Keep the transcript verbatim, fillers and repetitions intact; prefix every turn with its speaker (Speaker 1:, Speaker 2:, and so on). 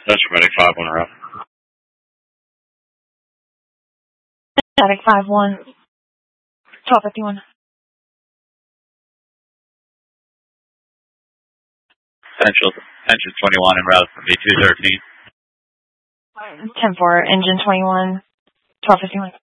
Speaker 1: That's Medic five one route.
Speaker 2: Medic five one, twelve fifty-one.
Speaker 1: Central, Engine twenty-one en route from B two thirteen.
Speaker 2: ten four, Engine twenty-one, twelve fifty-one.